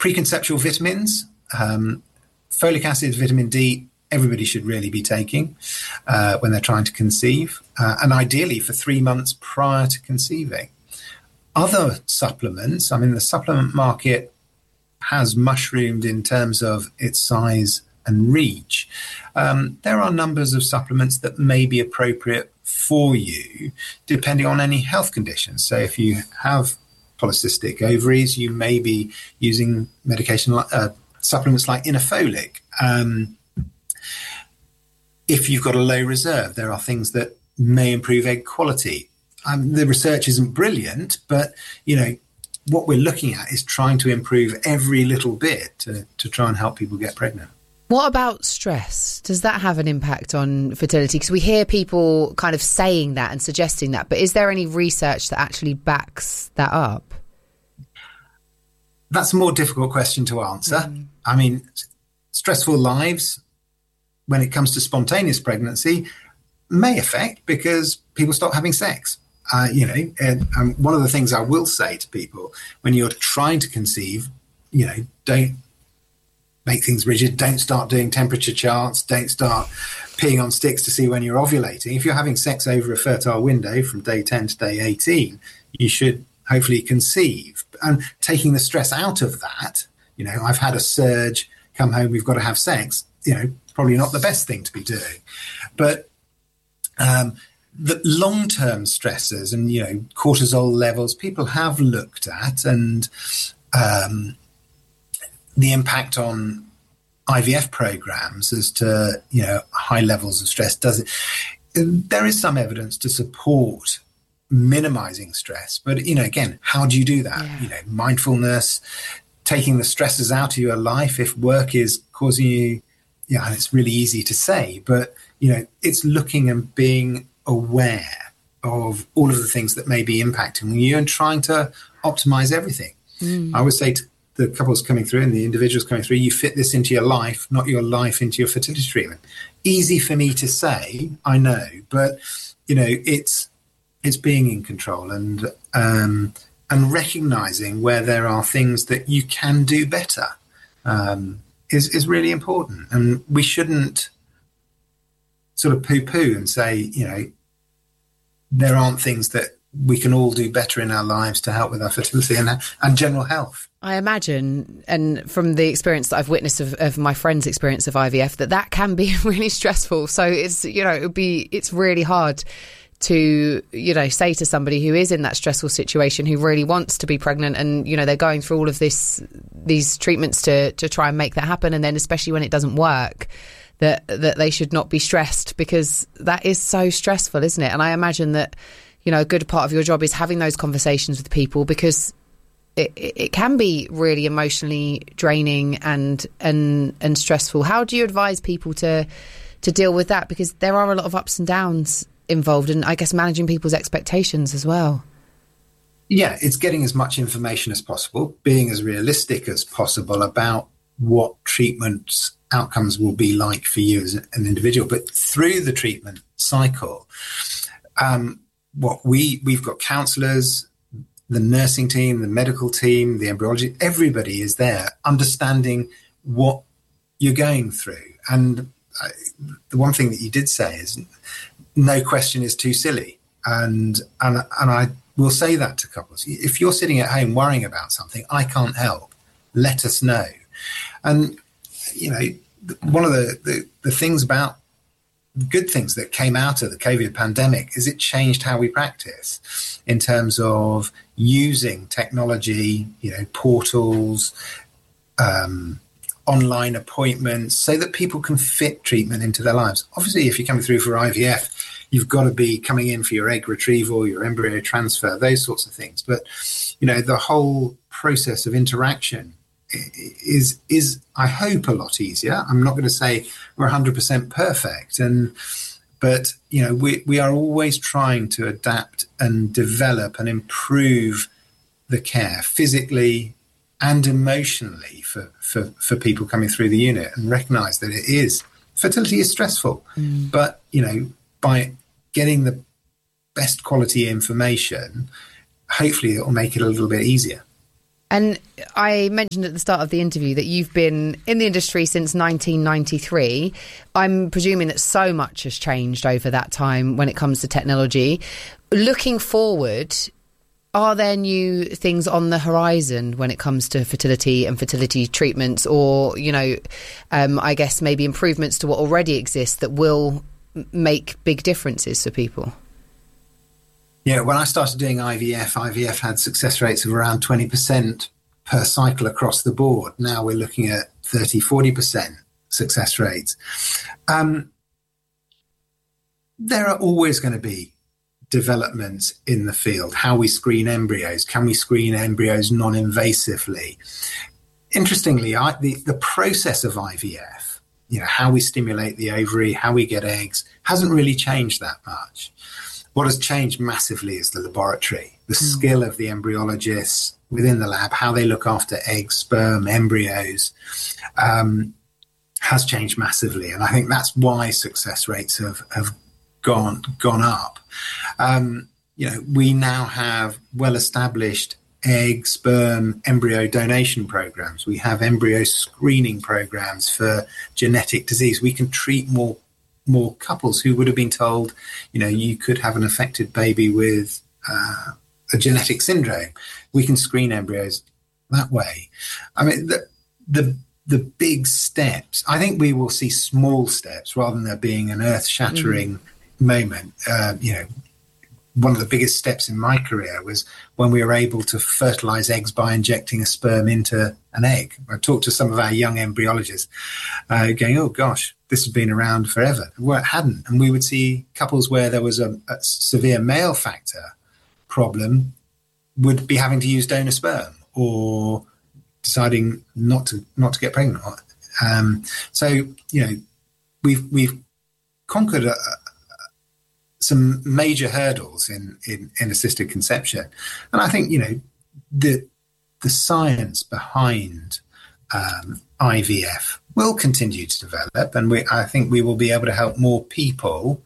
Preconceptual vitamins, folic acid, vitamin D, everybody should really be taking when they're trying to conceive, and ideally for 3 months prior to conceiving. Other supplements, I mean, the supplement market has mushroomed in terms of its size and reach. There are numbers of supplements that may be appropriate for you depending on any health conditions. So if you have polycystic ovaries, you may be using medication supplements like Inofolic. If you've got a low reserve, there are things that may improve egg quality. The research isn't brilliant, but, what we're looking at is trying to improve every little bit to try and help people get pregnant. What about stress? Does that have an impact on fertility? Because we hear people kind of saying that and suggesting that, but is there any research that actually backs that up? That's a more difficult question to answer. I mean, stressful lives, when it comes to spontaneous pregnancy, may affect because people stop having sex. And one of the things I will say to people when you're trying to conceive, don't make things rigid. Don't start doing temperature charts. Don't start peeing on sticks to see when you're ovulating. If you're having sex over a fertile window from day 10 to day 18, you should hopefully conceive. And taking the stress out of that, I've had a surge, come home, we've got to have sex, probably not the best thing to be doing. But the long-term stresses and, cortisol levels, people have looked at, and the impact on IVF programs as to, high levels of stress. There is some evidence to support minimizing stress, but, again, how do you do that? Yeah. Mindfulness, taking the stresses out of your life. If work is causing you, and it's really easy to say, but, it's looking and being aware of all of the things that may be impacting you and trying to optimize everything. I would say to the couples coming through and the individuals coming through, you fit this into your life, not your life into your fertility treatment. Easy for me to say, I know, but it's being in control and recognizing where there are things that you can do better is really important. And we shouldn't sort of poo-poo and say, there aren't things that we can all do better in our lives to help with our fertility and general health. I imagine, and from the experience that I've witnessed of my friend's experience of IVF, that can be really stressful. So it's, it's really hard to, say to somebody who is in that stressful situation, who really wants to be pregnant and, they're going through all of these treatments to try and make that happen. And then especially when it doesn't work, that they should not be stressed, because that is so stressful, isn't it? And I imagine that, a good part of your job is having those conversations with people, because it can be really emotionally draining and stressful. How do you advise people to deal with that? Because there are a lot of ups and downs involved, and I guess managing people's expectations as well. Yeah, it's getting as much information as possible, being as realistic as possible about what treatments outcomes will be like for you as an individual. But through the treatment cycle, we've got counsellors, the nursing team, the medical team, the embryology, everybody is there understanding what you're going through. And the one thing that you did say is no question is too silly. And I will say that to couples. If you're sitting at home worrying about something, I can't help. Let us know. And, one of the things about good things that came out of the COVID pandemic is it changed how we practice in terms of using technology, portals, online appointments, so that people can fit treatment into their lives. Obviously, if you're coming through for IVF, you've got to be coming in for your egg retrieval, your embryo transfer, those sorts of things. But, the whole process of interaction is I hope a lot easier. I'm not going to say we're 100% perfect, but we are always trying to adapt and develop and improve the care physically and emotionally for people coming through the unit, and recognise that fertility is stressful, but by getting the best quality information, hopefully it will make it a little bit easier. And I mentioned at the start of the interview that you've been in the industry since 1993. I'm presuming that so much has changed over that time when it comes to technology. Looking forward, are there new things on the horizon when it comes to fertility and fertility treatments, or, I guess maybe improvements to what already exists that will make big differences for people? Yeah, when I started doing IVF had success rates of around 20% per cycle across the board. Now we're looking at 30, 40% success rates. There are always going to be developments in the field. How we screen embryos. Can we screen embryos non-invasively? Interestingly, the process of IVF, how we stimulate the ovary, how we get eggs, hasn't really changed that much. What has changed massively is the laboratory, the skill of the embryologists within the lab, how they look after eggs, sperm, embryos, has changed massively. And I think that's why success rates have gone up. We now have well-established egg, sperm, embryo donation programs. We have embryo screening programs for genetic disease. We can treat more couples who would have been told, you could have an affected baby with a genetic syndrome. We can screen embryos that way. I mean, the big steps, I think we will see small steps rather than there being an earth-shattering moment. One of the biggest steps in my career was when we were able to fertilize eggs by injecting a sperm into an egg. I talked to some of our young embryologists going, oh gosh, this has been around forever. Well, it hadn't. And we would see couples where there was a severe male factor problem would be having to use donor sperm or deciding not to get pregnant. We've conquered some major hurdles in assisted conception. And I think, the science behind IVF will continue to develop, and I think we will be able to help more people.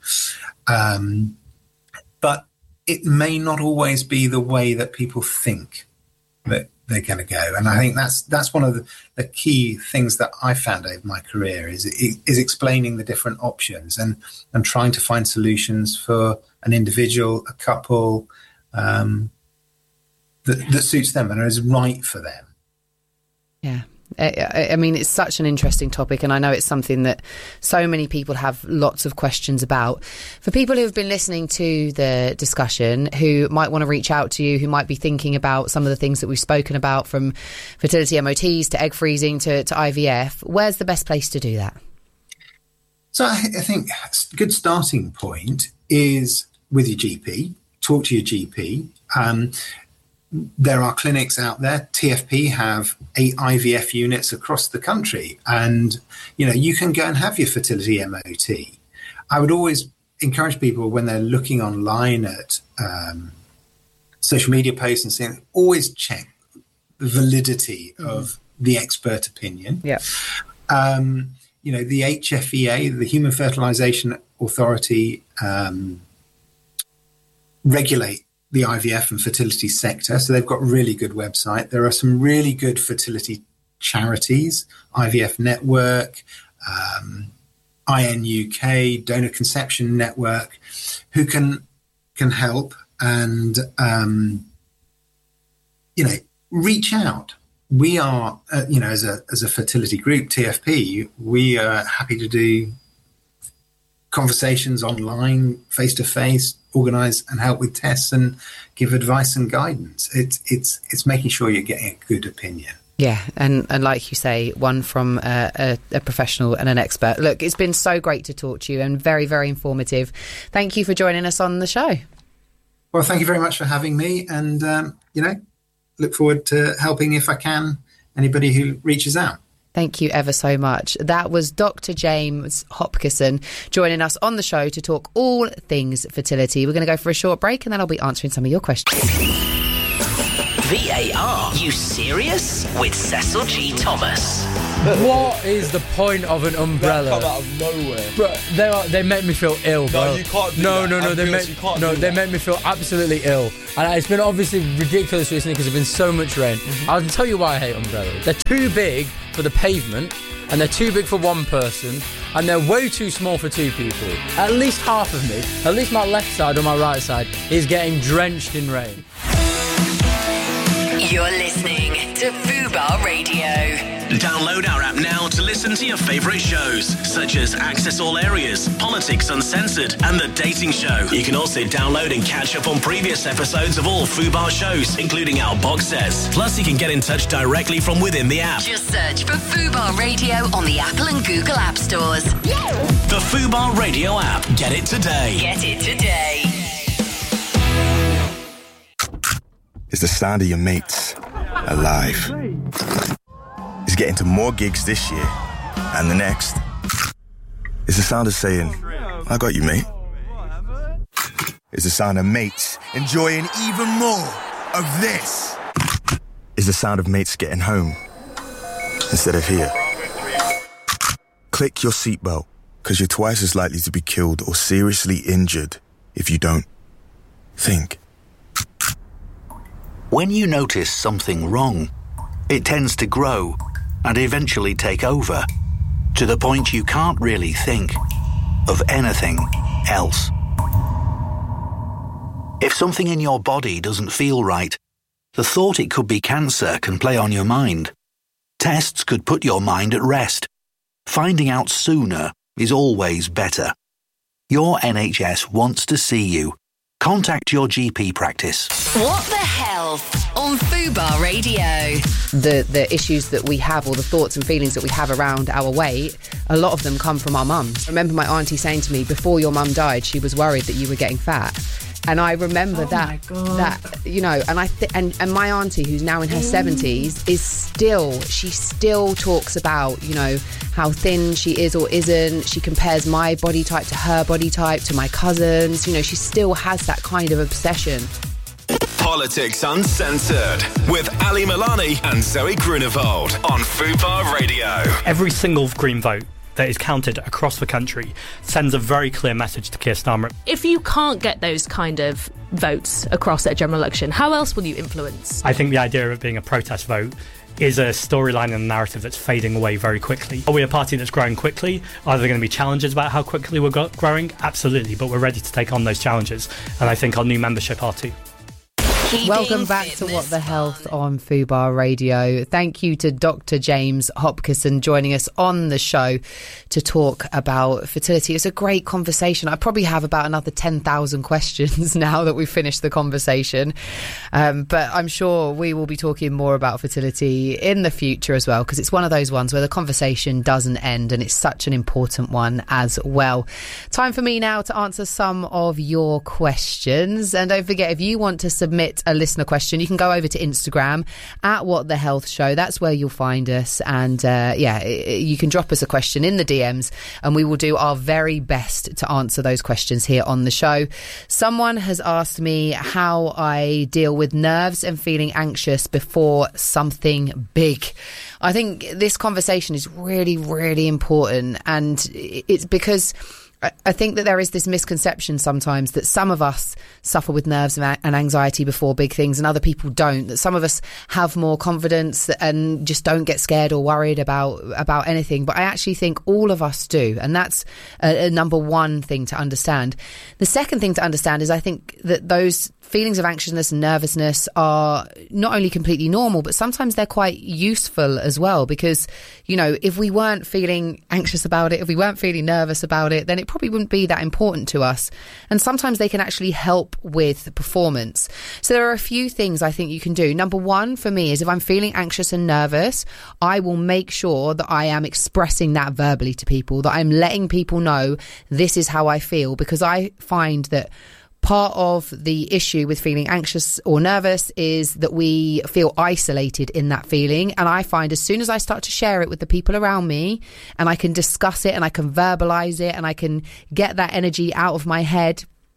But it may not always be the way that people think that they're going to go. And I think that's one of the key things that I found over my career is explaining the different options and trying to find solutions for an individual, a couple, that suits them and is right for them. Yeah. I mean, it's such an interesting topic, and I know it's something that so many people have lots of questions about. For people who have been listening to the discussion, who might want to reach out to you, who might be thinking about some of the things that we've spoken about, from fertility MOTs to egg freezing to IVF, where's the best place to do that? So I think a good starting point is with your GP. Talk to your GP. There are clinics out there. TFP have 8 IVF units across the country, and you can go and have your fertility MOT. I would always encourage people when they're looking online at social media posts and saying, always check the validity of the expert opinion. Yeah. The HFEA, the Human Fertilization Authority, regulate the IVF and fertility sector. So they've got a really good website. There are some really good fertility charities, IVF Network, INUK, Donor Conception Network, who can help and, reach out. We are, as a fertility group, TFP, we are happy to do conversations online, face-to-face, organise and help with tests and give advice and guidance. It's making sure you're getting a good opinion. Yeah, and like you say, one from a professional and an expert. Look, it's been so great to talk to you and very, very informative. Thank you for joining us on the show. Well, thank you very much for having me, and look forward to helping, if I can, anybody who reaches out. Thank you ever so much. That was Dr. James Hopkisson joining us on the show to talk all things fertility. We're going to go for a short break, and then I'll be answering some of your questions. VAR, you serious? With Cecil G. Thomas. What is the point of an umbrella? They come out of nowhere. Bro, they make me feel ill, bro. No, you can't do no, that. No, they make me feel absolutely ill. And it's been obviously ridiculous recently because there's been so much rain. I'll tell you why I hate umbrellas. They're too big for the pavement, and they're too big for one person, and they're way too small for two people. At least half of me, at least my left side or my right side, is getting drenched in rain. You're listening to Fubar Radio. Download our app now to listen to your favourite shows, such as Access All Areas, Politics Uncensored, and The Dating Show. You can also download and catch up on previous episodes of all Fubar shows, including our box sets. Plus, you can get in touch directly from within the app. Just search for Fubar Radio on the Apple and Google App Stores. The Fubar Radio app. Get it today. Get it today. It's the sound of your mates alive. It's getting to more gigs this year and the next. It's the sound of saying, I got you, mate. It's the sound of mates enjoying even more of this. It's the sound of mates getting home instead of here. Click your seatbelt, because you're twice as likely to be killed or seriously injured if you don't. Think. When you notice something wrong, it tends to grow and eventually take over, to the point you can't really think of anything else. If something in your body doesn't feel right, the thought it could be cancer can play on your mind. Tests could put your mind at rest. Finding out sooner is always better. Your NHS wants to see you. Contact your GP practice. What the Health on Fubar Radio. The issues that we have, or the thoughts and feelings that we have around our weight, a lot of them come from our mums. I remember my auntie saying to me, before your mum died, she was worried that you were getting fat. And I remember that, you know, and and my auntie, who's now in her 70s, she still talks about, you know, how thin she is or isn't. She compares my body type to her body type, to my cousins. You know, she still has that kind of obsession. Politics Uncensored with Ali Milani and Zoe Grunewald on Fubar Radio. Every single Green vote that is counted across the country sends a very clear message to Keir Starmer. If you can't get those kind of votes across at a general election, how else will you influence? I think the idea of it being a protest vote is a storyline and a narrative that's fading away very quickly. Are we a party that's growing quickly? Are there going to be challenges about how quickly we're growing? Absolutely, but we're ready to take on those challenges, and I think our new membership are too. Welcome back to What the Health on Fubar Radio. Thank you to Dr. James Hopkinson joining us on the show to talk about fertility. It's a great conversation. I probably have about another 10,000 questions now that we've finished the conversation. But I'm sure we will be talking more about fertility in the future as well, because it's one of those ones where the conversation doesn't end, and it's such an important one as well. Time for me now to answer some of your questions. And don't forget, if you want to submit a listener question, you can go over to Instagram at What the Health Show. That's where you'll find us, and you can drop us a question in the DMs, and we will do our very best to answer those questions here on the show. Someone has asked me how I deal with nerves and feeling anxious before something big. I think this conversation is really, really important, and it's because I think that there is this misconception sometimes that some of us suffer with nerves and anxiety before big things and other people don't, that some of us have more confidence and just don't get scared or worried about anything. But I actually think all of us do. And that's a number one thing to understand. The second thing to understand is I think that those feelings of anxiousness and nervousness are not only completely normal, but sometimes they're quite useful as well. Because, you know, if we weren't feeling anxious about it, if we weren't feeling nervous about it, then it probably wouldn't be that important to us. And sometimes they can actually help with performance. So there are a few things I think you can do. Number one for me is if I'm feeling anxious and nervous, I will make sure that I am expressing that verbally to people, that I'm letting people know this is how I feel, because I find that part of the issue with feeling anxious or nervous is that we feel isolated in that feeling. And I find as soon as I start to share it with the people around me, and I can discuss it and I can verbalize it and I can get that energy out of my head,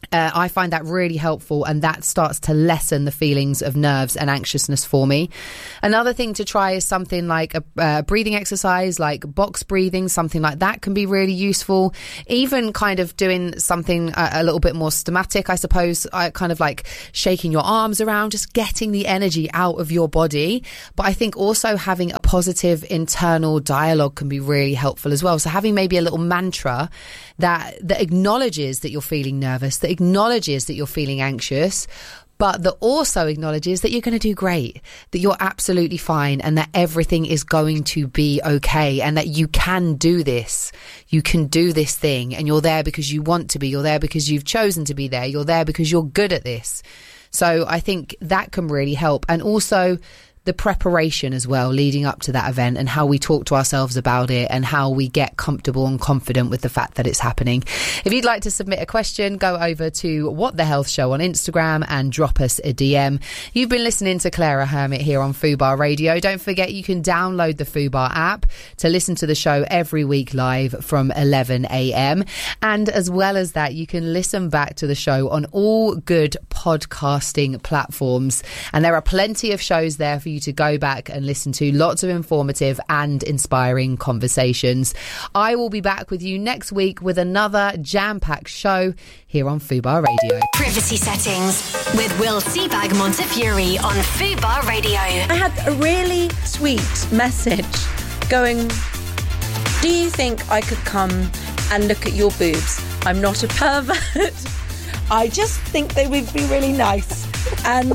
I find that really helpful, and that starts to lessen the feelings of nerves and anxiousness for me. Another thing to try is something like a breathing exercise, like box breathing. Something like that can be really useful. Even kind of doing something a little bit more systematic, I suppose, kind of like shaking your arms around, just getting the energy out of your body. But I think also having a positive internal dialogue can be really helpful as well. So having maybe a little mantra that acknowledges that you're feeling nervous, that acknowledges that you're feeling anxious, but that also acknowledges that you're going to do great, that you're absolutely fine, and that everything is going to be okay, and that you can do this. You can do this thing, and you're there because you want to be. You're there because you've chosen to be there. You're there because you're good at this. So I think that can really help. And also the preparation as well, leading up to that event, and how we talk to ourselves about it, and how we get comfortable and confident with the fact that it's happening. If you'd like to submit a question, go over to What the Health Show on Instagram and drop us a DM. You've been listening to Clara Hermit here on Fubar Radio. Don't forget you can download the Fubar app to listen to the show every week live from 11 a.m. And as well as that, you can listen back to the show on all good podcasting platforms. And there are plenty of shows there for you to go back and listen to. Lots of informative and inspiring conversations. I will be back with you next week with another jam-packed show here on Fubar Radio. Privacy settings with Will Seabag Montefiore on Fubar Radio. I had a really sweet message going, do you think I could come and look at your boobs? I'm not a pervert. I just think they would be really nice. And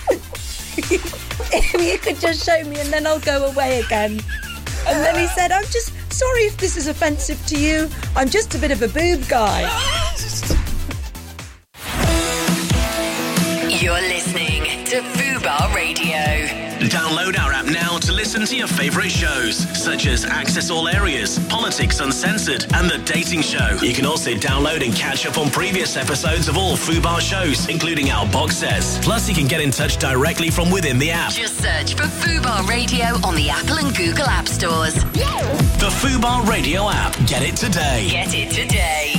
if you could just show me, and then I'll go away again. And then he said, I'm just sorry if this is offensive to you. I'm just a bit of a boob guy. You're listening to Fubar Radio. Download our app now to listen to your favourite shows, such as Access All Areas, Politics Uncensored, and The Dating Show. You can also download and catch up on previous episodes of all Fubar shows, including our box sets. Plus, you can get in touch directly from within the app. Just search for Fubar Radio on the Apple and Google App Stores. The Fubar Radio app. Get it today. Get it today.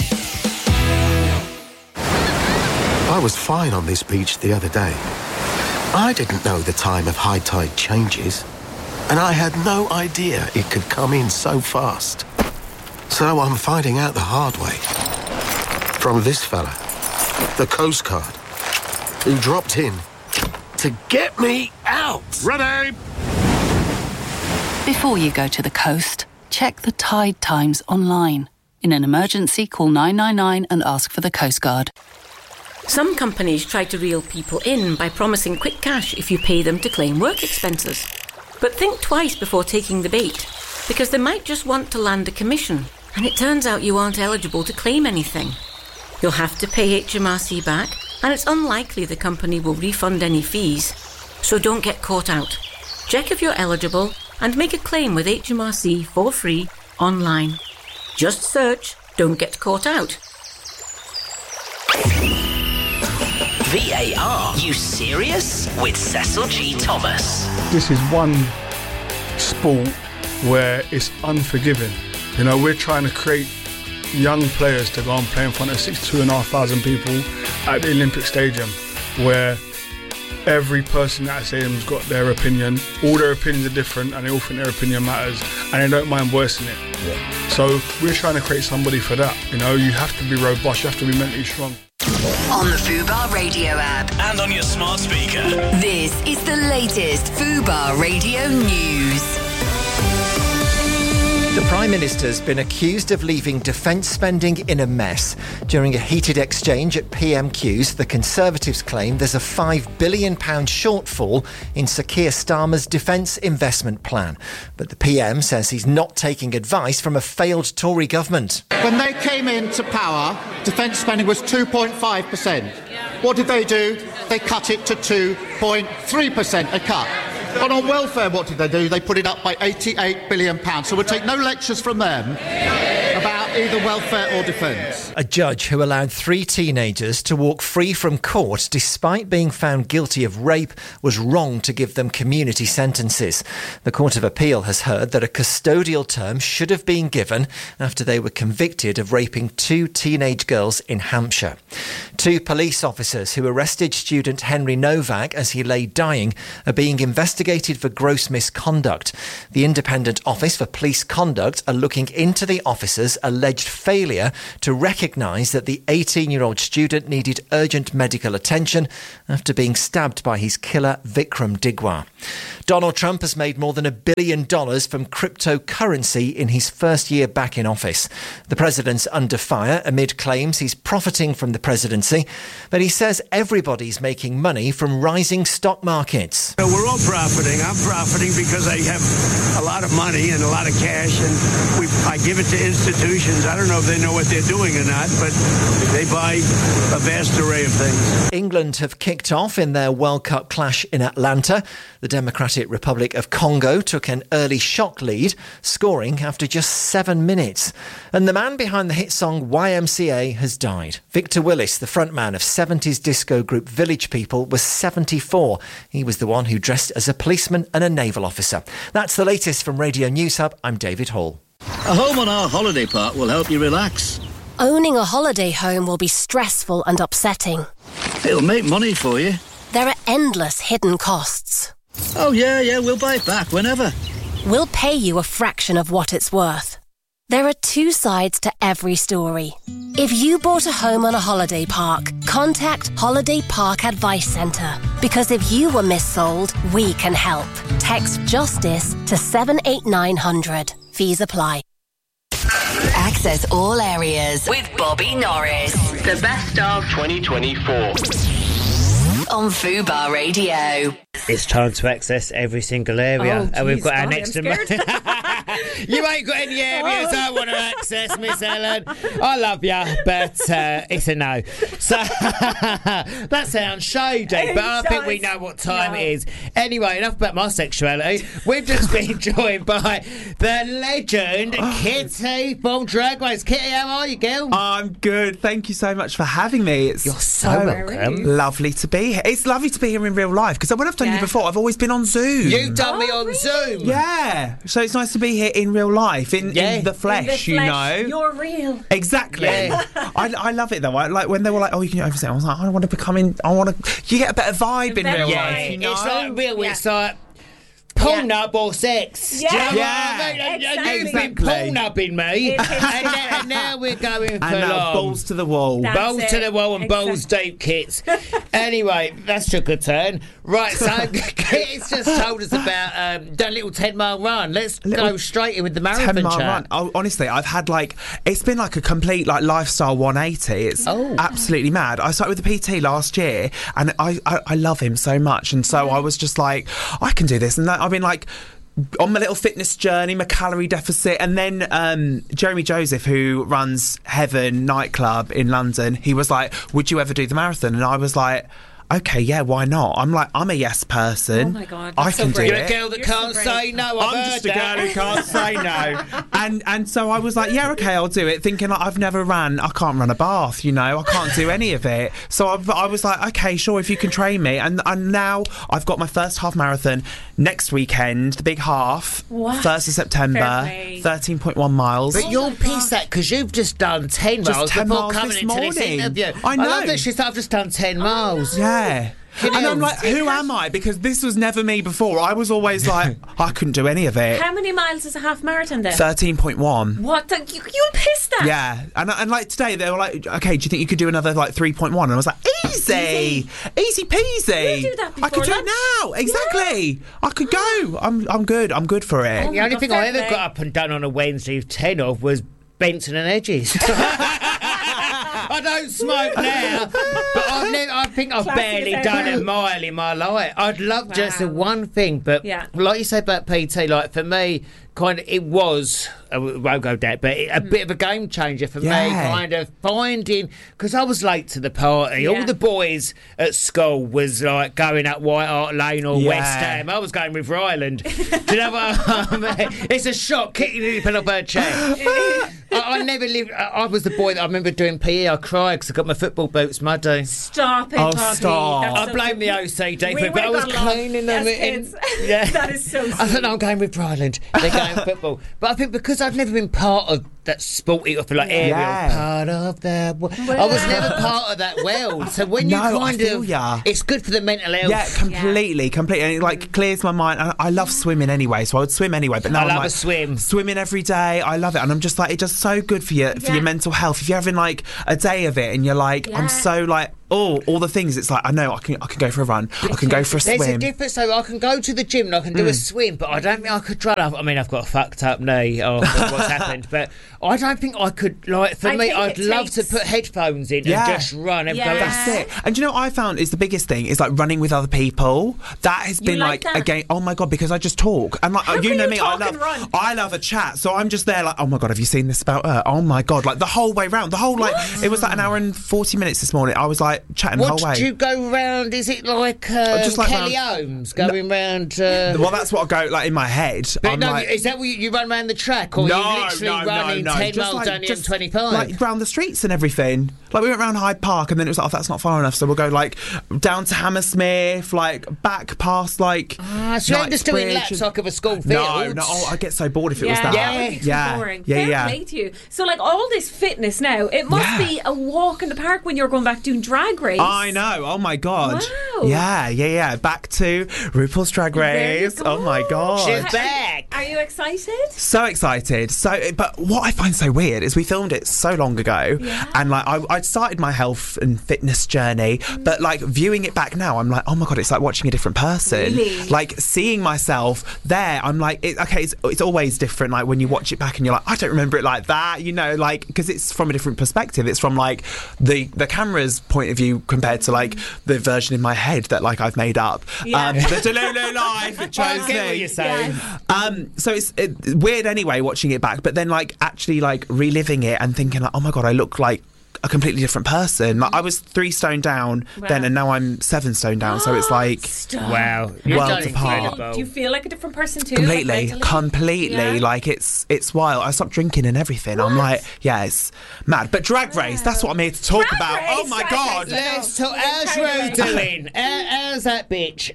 I was fine on this beach the other day. I didn't know the time of high tide changes, and I had no idea it could come in so fast. So I'm finding out the hard way. From this fella, the Coast Guard, who dropped in to get me out. Ready! Before you go to the coast, check the tide times online. In an emergency, call 999 and ask for the Coast Guard. Some companies try to reel people in by promising quick cash if you pay them to claim work expenses. But think twice before taking the bait, because they might just want to land a commission, and it turns out you aren't eligible to claim anything. You'll have to pay HMRC back, and it's unlikely the company will refund any fees. So don't get caught out. Check if you're eligible and make a claim with HMRC for free online. Just search Don't Get Caught Out. VAR, you serious? With Cecil G. Thomas. This is one sport where it's unforgiving. You know, we're trying to create young players to go and play in front of 62,500 people at the Olympic Stadium, where every person at that stadium's got their opinion. All their opinions are different, and they all think their opinion matters, and they don't mind voicing it. Yeah. So we're trying to create somebody for that. You know, you have to be robust, you have to be mentally strong. On the Fubar Radio app. And on your smart speaker. This is the latest Fubar Radio news. The Prime Minister's been accused of leaving defence spending in a mess. During a heated exchange at PMQs, the Conservatives claim there's a £5 billion shortfall in Sir Keir Starmer's defence investment plan. But the PM says he's not taking advice from a failed Tory government. When they came into power, defence spending was 2.5%. What did they do? They cut it to 2.3%, a cut. And on welfare, what did they do? They put it up by £88 billion. So we'll take no lectures from them about either welfare or defence. A judge who allowed 3 teenagers to walk free from court despite being found guilty of rape was wrong to give them community sentences. The Court of Appeal has heard that a custodial term should have been given after they were convicted of raping 2 teenage girls in Hampshire. 2 police officers who arrested student Henry Novak as he lay dying are being investigated for gross misconduct. The Independent Office for Police Conduct are looking into the officers' alleged failure to recognise that the 18-year-old student needed urgent medical attention after being stabbed by his killer Vikram Digwa. Donald Trump has made more than $1 billion from cryptocurrency in his first year back in office. The president's under fire amid claims he's profiting from the presidency, but he says everybody's making money from rising stock markets. We're all profiting. I'm profiting because I have a lot of money and a lot of cash, and I give it to institutions. I don't know if they know what they're doing or not, but they buy a vast array of things. England have kicked off in their World Cup clash in Atlanta. The Democratic Republic of Congo took an early shock lead, scoring after just 7 minutes. And the man behind the hit song YMCA has died. Victor Willis, the frontman of 70s disco group Village People, was 74. He was the one who dressed as a policeman and a naval officer. That's the latest from Radio News Hub. I'm David Hall. A home on our holiday park will help you relax. Owning a holiday home will be stressful and upsetting. It'll make money for you. There are endless hidden costs. Oh, yeah, we'll buy it back whenever. We'll pay you a fraction of what it's worth. There are 2 sides to every story. If you bought a home on a holiday park, contact Holiday Park Advice Centre. Because if you were missold, we can help. Text JUSTICE to 78900. Fees apply. Access all areas with Bobby Norris. The best of 2024. On Fubar Radio. It's time to access every single area. Oh, and we've geez, got our God, next... I'm You ain't got any areas I want to access, Miss Ellen. I love you, but it's a no. So, that sounds shady, but I think we know what time it is. Anyway, enough about my sexuality. We've just been joined by the legend, Kitty from Drag Race. Kitty, how are you, girl? I'm good. Thank you so much for having me. You're so welcome. Lovely to be here. It's lovely to be here in real life, because when I've done you before, I've always been on Zoom. You've done me on Zoom? Yeah. So it's nice to be here in real life, in the flesh, you know. You're real. Exactly. Yeah. I love it though. Like when they were like, "Oh, you can oversee," I was like, "I want to become in." You get a better vibe in real life. You know? It's like real. It's like porn up or sex. Yeah. Do you know Yeah. what I mean? Exactly. You've been porn upping me, and now we're going for And now balls to the wall. Balls to the wall and balls deep, Kits. Anyway, that's took a turn. Right, so Kit's just told us about done a little 10-mile run. Let's go straight in with the marathon 10-mile chat. run. Oh, honestly, I've had it's been like a complete lifestyle 180. It's absolutely mad. I started with the PT last year, and I love him so much, and so I was just like, I can do this, and I've been like on my little fitness journey, my calorie deficit, and then Jeremy Joseph, who runs Heaven nightclub in London, he was like, would you ever do the marathon? And I was like, okay, yeah, why not? I'm a yes person. Oh my God, I can do it. You're a girl that can't say no. I'm just a girl who can't say no. And so I was like, yeah, okay, I'll do it. Thinking like, I've never ran. I can't run a bath, you know. I can't do any of it. So I was like, okay, sure, if you can train me. And now I've got my first half marathon next weekend, the big half, 1st of September, 13.1 miles. But you're pissed at because you've just done 10 Just miles 10 before miles coming this into this morning. interview. I know. love that she's like, I've just done 10 miles. Yeah. And I'm like, who am I? Because this was never me before. I was always like, I couldn't do any of it. How many miles is a half marathon then? 13.1. What? You pissed that? Yeah. And like today, they were like, okay, do you think you could do another 3.1? And I was like, easy peasy. You do that before I could do lunch. it now. Exactly. I could go. I'm good. I'm good for it. The only thing I ever got up and done on a Wednesday of 10 of was Benson and Edges. I don't smoke now, but I think I've barely done a mile in my life. I'd love just the one thing, but like you say about PT, like for me, kind of it was I won't go that, but a bit of a game changer for me. Kind of finding because I was late to the party. All the boys at school was like going up White Hart Lane or West Ham. I was going with Ryland. Do you know what I mean? It's a shock kicking it up her chair. I never lived. I was the boy that I remember doing PE. I cried because I got my football boots muddy. Stop it, Oh, Bobby. stop. That's I so blame cute. the OCD, We but I was would've got along cleaning them. as kids. Yeah. That is so I sweet. thought, no, I'm going with Bryland. They're going football. But I think because I've never been part of that sporty, or like aerial, part of that world. I was never part of that world. So when you No, I kind feel of, ya. it's good for the mental health. Yeah, completely. And it like clears my mind. I love swimming anyway, so I would swim anyway. But now I I'm love like, a swim. Swimming every day, I love it, and I'm just like, it's just so good for your mental health. If you're having like a day of it, and you're like, I'm so like, all the things. It's like I know I can go for a run, I can go for a swim. There's a difference. So I can go to the gym and I can do a swim, but I don't think I could run. I mean, I've got a fucked up knee or what's happened, but I don't think I could. Like for me, I'd love to put headphones in and just run. And go, That's it. And do you know what I found is the biggest thing is like running with other people. That has been like that? again. Oh my god, because I just talk and like you know me, talk and run? I love a chat. So I'm just there like, oh my god, have you seen this about her? Oh my god, like the whole way round, the whole like it was like an hour and 40 minutes this morning. I was like chatting the whole way. Do you go round? Is it like, just like Kelly Holmes going round? Well, that's what I go like in my head. But I'm no, like, is that what you run around the track, or no, are you literally running 10 Just miles down the just M25? like round the streets and everything. Like we went round Hyde Park, and then it was like, oh, that's not far enough, so we'll go like down to Hammersmith, like back past like. So you're just doing laps like of a school field? No. Oh, I get so bored if it was that. That would be too boring. Fair play to you. So, like, all this fitness now, it must be a walk in the park when you're going back doing Drag Race. I know. Oh my god. Wow. Yeah. Back to RuPaul's Drag Race. Oh my god. She's back. Are you excited? So excited. But what I find so weird is we filmed it so long ago, and like I'd started my health and fitness journey, but like viewing it back now, I'm like, oh my god, it's like watching a different person. Really? Like seeing myself there, I'm like, it's always different. Like when you watch it back and you're like, I don't remember it like that, you know, like because it's from a different perspective. It's from like the camera's point of view compared to like the version in my head that like I've made up. The Delulu life. It chose I get what me. you're saying. So it's weird anyway watching it back, but then like actually like reliving it and thinking like, oh my god, I look like a completely different person. Like I was 3 stone down then, and now I'm 7 stone down. So it's like wow, worlds apart. Do you feel like a different person too? Completely. Yeah. Like it's wild. I stopped drinking and everything. I'm like, yeah, it's mad. But Drag Race, that's what I'm here to talk about. Oh my god. Let's talk. How's Ru doing? How's that bitch?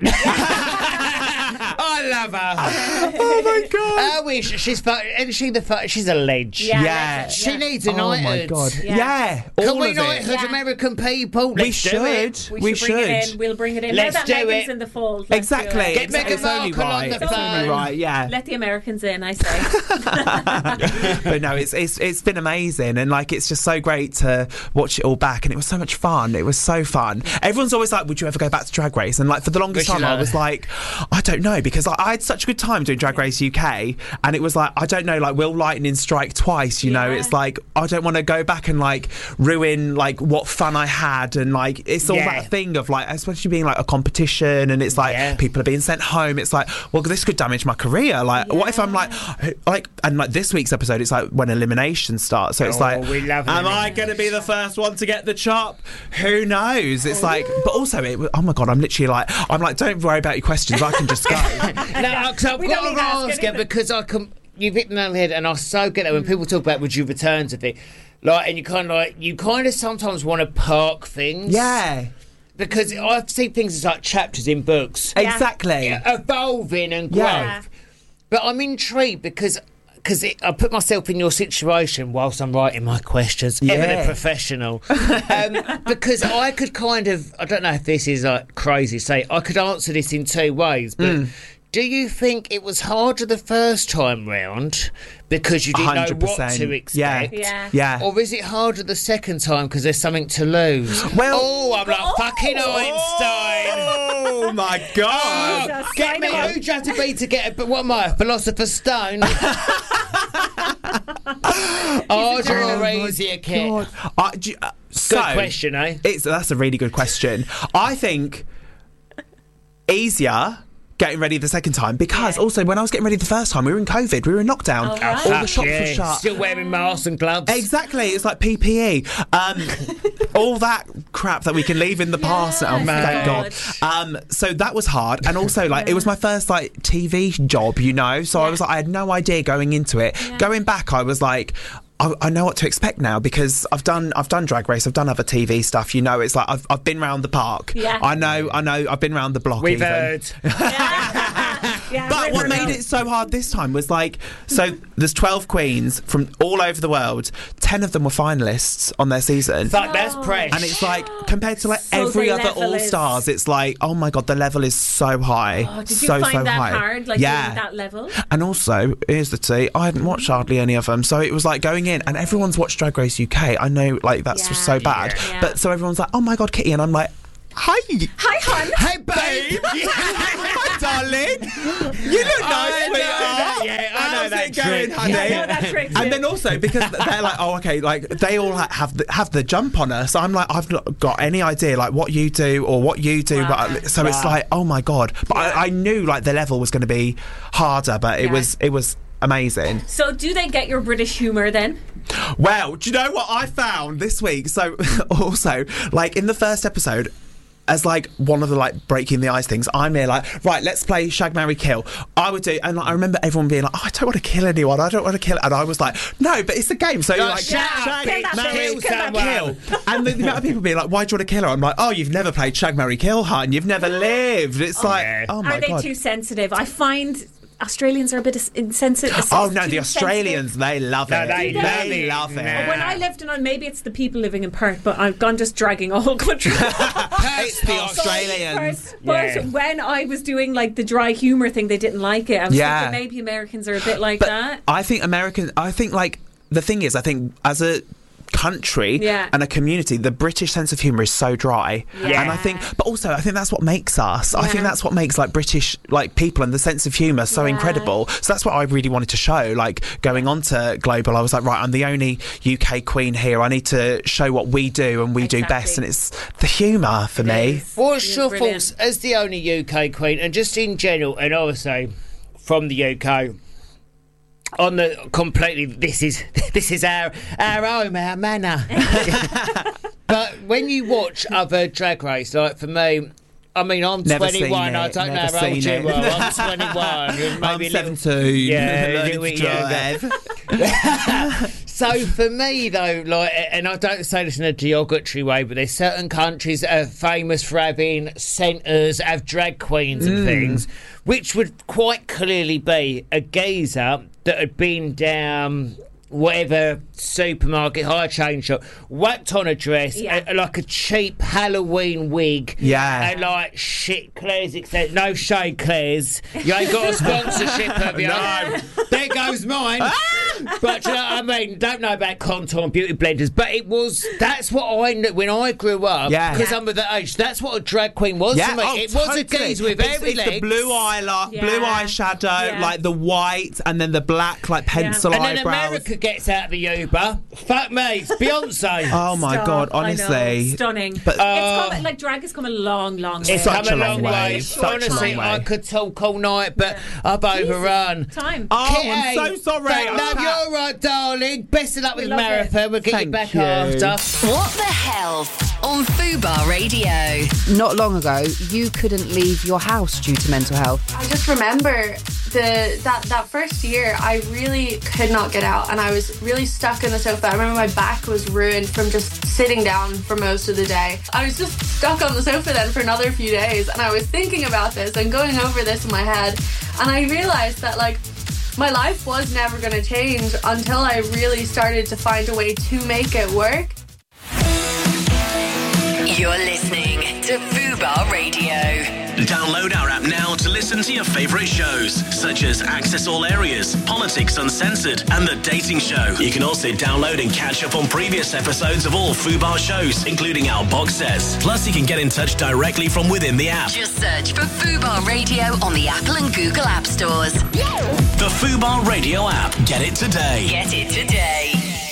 I love her. Oh my god. I wish she's she's a ledge. Yeah. She needs a Oh knighthood. my god. Yeah. Can all we of it. knighthood American people? We Let's do should. it. We should bring it in. We'll bring it in. Let's now that do Meghan's it. in the fold. let's do Exactly. it. Get Meghan It's only Markle on right. the It's only phone. right. Yeah. Let the Americans in, I say. But no, it's been amazing, and like it's just so great to watch it all back, and it was so much fun. It was so fun. Everyone's always like, would you ever go back to Drag Race? And like for the longest time I was like, I don't know, because like, I had such a good time doing Drag Race UK, and it was like, I don't know, like will lightning strike twice, you know? It's like I don't want to go back and like ruin like what fun I had, and like it's all that thing of like, especially being like a competition, and it's like people are being sent home. It's like, well, this could damage my career. Like what if I'm like and like this week's episode, it's like when elimination starts, so it's like, we love am I going to be the first one to get the chop? Who knows? It's like, but also oh my god, I'm like don't worry about your questions, I can just go. No, because I've got to ask you, because you've hit the nail on the head, and I so get that when people talk about would you return to things, like, and you kind of sometimes want to park things. Yeah. Because I've seen things as like chapters in books. Exactly. Evolving and growth. Yeah. But I'm intrigued because I put myself in your situation whilst I'm writing my questions. Ever the professional. Because I could kind of, I don't know if this is like crazy, say, I could answer this in 2 ways, but do you think it was harder the first time round because you didn't know what 100%. to expect? Yeah. Or is it harder the second time because there's something to lose? Well, I'm like fucking Einstein. Oh my god. Get me, who'd you have to be to get but what am I, a philosopher's stone? Or easier, kid. Good question, eh? That's a really good question. I think easier getting ready the second time, because also when I was getting ready the first time, we were in COVID, we were in lockdown, all the shops were shut, still wearing masks and gloves. Exactly, it's like PPE, all that crap that we can leave in the past now, thank God. So that was hard, and also like it was my first like TV job, you know, so I was like, I had no idea going into it. Going back, I was like, I know what to expect now because I've done Drag Race, I've done other TV stuff. You know, it's like I've been round the park. Yeah. I know. I've been round the block. We've even. heard. But what made it so hard this time was like, so there's 12 queens from all over the world. 10 of them were finalists on their season. Fuck, that's fresh. And it's like, compared to like So every the other level All Stars, it's like, oh my God, the level is so high. Oh, did you so find that high. hard, like doing that level? And also, here's the tea, I hadn't watched hardly any of them. So it was like going in, and everyone's watched Drag Race UK. I know, like, that's just so bad. Yeah. But so everyone's like, oh my God, Kitty. And I'm like, hi. Hi, hon. Hey, babe. Hi, darling. You look nice, sweetheart. Yeah, I know that going, trick. honey? Yeah, I know that trick too. And then also, because they're like, oh, okay, like, they all have the jump on us. I'm like, I've not got any idea, like, what you do or what you do. But so it's like, oh my God. But I knew, like, the level was going to be harder, but it was amazing. So do they get your British humour then? Well, do you know what I found this week? So also, like, in the first episode, as like one of the like breaking the ice things, I'm here like, right, let's play Shag, Marry, Kill. I would do, and like, I remember everyone being like, oh, I don't want to kill anyone, I don't want to kill, and I was like, no, but it's a game, so you're like, Shag, Marry, Kill. And the amount of people being like, why do you want to kill her? I'm like, oh, you've never played Shag, Marry, Kill, hun, you've never lived. It's like, oh my God. Are they too sensitive? I find Australians are a bit insensitive. Oh no, the Australians, they love it. No, they love it. Well, when I lived in, maybe it's the people living in Perth, but I've gone just dragging a whole country. It's the Australians. But when I was doing like the dry humour thing, they didn't like it. I was thinking maybe Americans are a bit like that. I think like the thing is, I think as a country and a community, the British sense of humour is so dry, and I think, but also I think that's what makes us. I think that's what makes like British like people and the sense of humour so incredible. So that's what I really wanted to show. Like going on to Global, I was like, right, I'm the only UK queen here. I need to show what we do and we do best, and it's the humour for me. What's your thoughts as the only UK queen, and just in general, and obviously from the UK? On the completely, this is our home, our manor. But when you watch other Drag Race, like for me, I mean, I'm 21. I don't know how old you are. I'm 21. I'm 17. Yeah, So for me though, like, and I don't say this in a derogatory way, but there's certain countries that are famous for having centres, have drag queens and things, which would quite clearly be a geezer that had been down whatever supermarket, high chain shop, whacked on a dress, like a cheap Halloween wig, and like shit Claire's, except no shade Claire's, you ain't got a sponsorship of you. No, there goes mine. But you know what I mean, don't know about Contour Beauty Blenders, but that's what I knew when I grew up, because I'm of the age, that's what a drag queen was to me. It was a geezer with every legs. The blue eyeshadow, like the white and then the black like pencil eyebrows. And then America gets out of the Uber. Fuck me, it's Beyonce. Oh my God, honestly. Stunning. But, it's come, like drag has come a long, long way. It's come a long way. Honestly, I could talk all night, but I've overrun. Time. Oh, Kitty, I'm so sorry. No, you're all right, darling. Best of luck with the marathon. We'll get you back after. What the Health on Fubar Radio. Not long ago, you couldn't leave your house due to mental health. I just remember that first year, I really could not get out, and I was really stuck in the sofa. I remember my back was ruined from just sitting down for most of the day. I was just stuck on the sofa then for another few days, and I was thinking about this and going over this in my head, and I realised that like my life was never going to change until I really started to find a way to make it work. You're listening to Fubar Radio. Download our app now to listen to your favourite shows, such as Access All Areas, Politics Uncensored, and The Dating Show. You can also download and catch up on previous episodes of all Fubar shows, including our box sets. Plus, you can get in touch directly from within the app. Just search for Fubar Radio on the Apple and Google App Stores. The Fubar Radio app. Get it today. Get it today.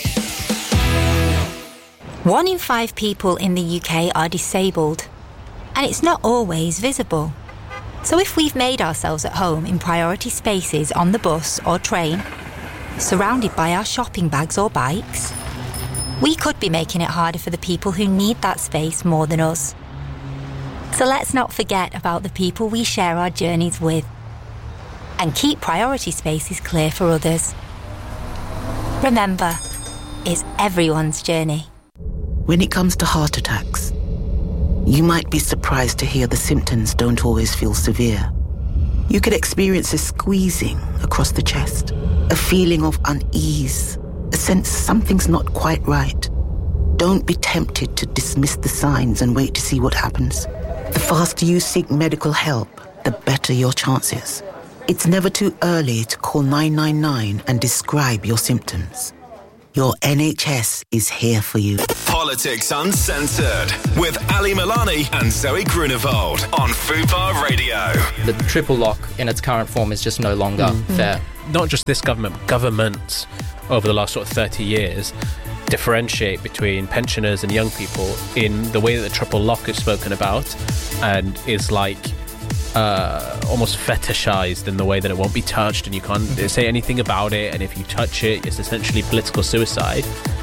1 in 5 people in the UK are disabled, and it's not always visible. So if we've made ourselves at home in priority spaces on the bus or train, surrounded by our shopping bags or bikes, we could be making it harder for the people who need that space more than us. So let's not forget about the people we share our journeys with, and keep priority spaces clear for others. Remember, is everyone's journey. When it comes to heart attacks, you might be surprised to hear the symptoms don't always feel severe. You could experience a squeezing across the chest, a feeling of unease, a sense something's not quite right. Don't be tempted to dismiss the signs and wait to see what happens. The faster you seek medical help, the better your chances. It's never too early to call 999 and describe your symptoms. Your NHS is here for you. Politics Uncensored with Ali Milani and Zoe Grunewald on Fubar Radio. The triple lock in its current form is just no longer fair. Not just this government, governments over the last sort of 30 years differentiate between pensioners and young people in the way that the triple lock is spoken about and is like almost fetishized in the way that it won't be touched and you can't say anything about it, and if you touch it, it's essentially political suicide.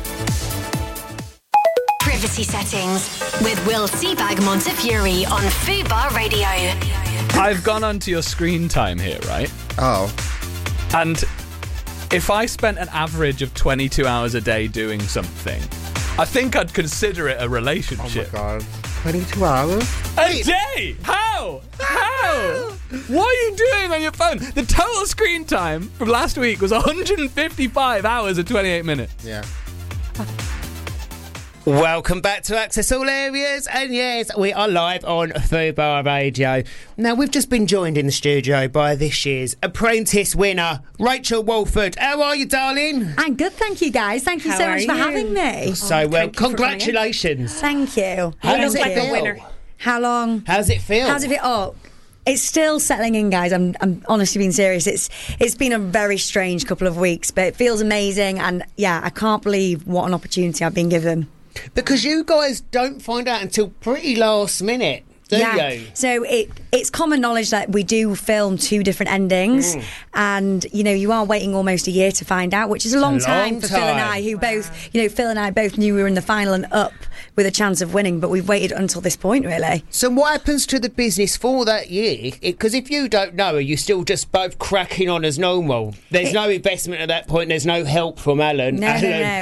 Privacy Settings with Will Seabag Montefiore on Fubar Radio. I've gone onto your screen time here, right? Oh. And if I spent an average of 22 hours a day doing something, I think I'd consider it a relationship. Oh my God. 22 hours? A day? How? What are you doing on your phone? The total screen time from last week was 155 hours and 28 minutes. Yeah. Welcome back to Access All Areas, and yes, we are live on Fubar Radio. Now, we've just been joined in the studio by this year's Apprentice winner, Rachel Walford. How are you, darling? I'm good, thank you, guys. Thank you so much for having me. So, congratulations. Thank you. How does it feel? How long? How does it feel? How does it feel? Oh, it's still settling in, guys. I'm honestly being serious. It's been a very strange couple of weeks, but it feels amazing, and yeah, I can't believe what an opportunity I've been given. Because you guys don't find out until pretty last minute, do you? So it's common knowledge that we do film 2 different endings, and you are waiting almost a year to find out, which is a long time for Phil and I, who both, Phil and I both knew we were in the final and up with a chance of winning, but we've waited until this point, really. So what happens to the business for that year? Because if you don't know, are you still just both cracking on as normal? There's no investment at that point. There's no help from Alan. No.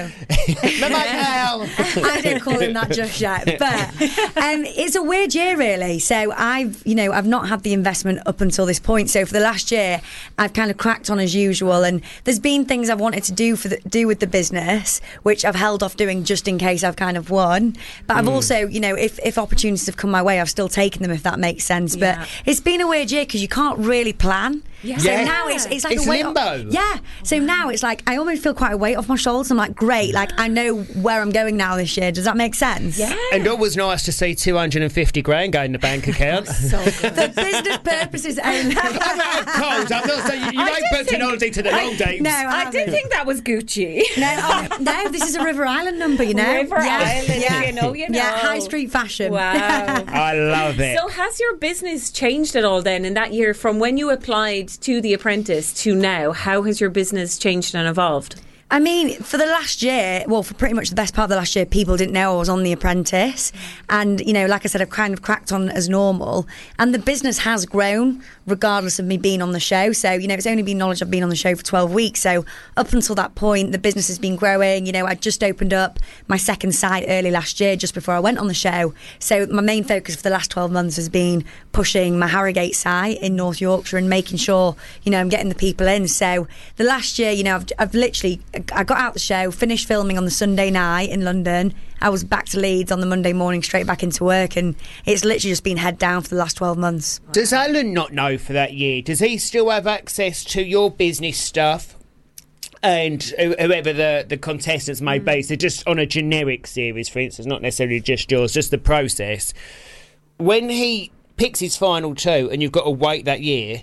I didn't call him that just yet, but it's a weird year, really. So I've not had the investment up until this point. So for the last year, I've kind of cracked on as usual, and there's been things I've wanted to do with the business, which I've held off doing just in case I've kind of won. But I've also, if opportunities have come my way, I've still taken them, if that makes sense. Yeah. But it's been a weird year because you can't really plan. Yeah. So now it's like it's a weight limbo. So now it's like I almost feel quite a weight off my shoulders. I'm like, great, like I know where I'm going now this year. Does that make sense? Yeah. And always nice to see 250 grand go in the bank account. For business purposes only. Of course, I'm not saying you ain't put technology to the wrong dates. No, I did think that was Gucci. No, this is a River Island number, River Island, you know. Yeah, high street fashion. Wow. I love it. So has your business changed at all then in that year from when you applied to The Apprentice to now? How has your business changed and evolved? I mean, for the last year, well, for pretty much the best part of the last year, people didn't know I was on The Apprentice. And, like I said, I've kind of cracked on as normal. And the business has grown, regardless of me being on the show. So, it's only been knowledge I've been on the show for 12 weeks. So up until that point, the business has been growing. I just opened up my second site early last year, just before I went on the show. So my main focus for the last 12 months has been pushing my Harrogate site in North Yorkshire and making sure, I'm getting the people in. So the last year, I've literally... I got out the show, finished filming on the Sunday night in London. I was back to Leeds on the Monday morning, straight back into work, and it's literally just been head down for the last 12 months. Does Alan not know for that year? Does he still have access to your business stuff? And whoever the contestants may be, so just on a generic series, for instance, not necessarily just yours, just the process. When he picks his final 2 and you've got to wait that year...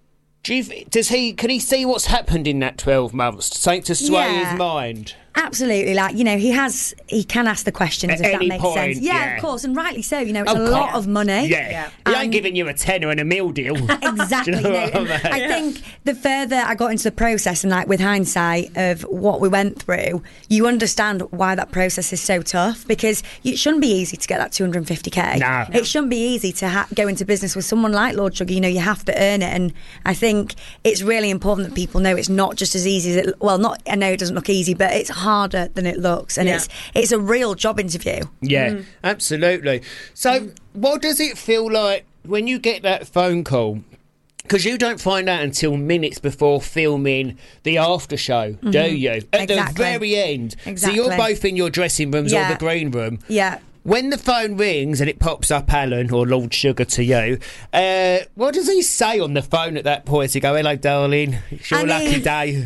Can he see what's happened in that 12 months? Something to sway his mind? Absolutely, he can ask the questions if that makes sense. Yeah, of course, and rightly so. It's a lot of money. Yeah, he ain't giving you a tenner and a meal deal. Exactly. I think the further I got into the process, and with hindsight of what we went through, you understand why that process is so tough, because it shouldn't be easy to get that 250k. No. It shouldn't be easy to go into business with someone like Lord Sugar. You have to earn it, and I think it's really important that people know it's not just as easy as I know it doesn't look easy, but it's harder than it looks, and it's a real job interview. Yeah, absolutely. So, what does it feel like when you get that phone call? Because you don't find out until minutes before filming the after show, do you? At the very end. Exactly. So you're both in your dressing rooms or the green room. Yeah. When the phone rings and it pops up Alan or Lord Sugar to you, what does he say on the phone at that point? Does he go, hello, darling, it's your lucky day.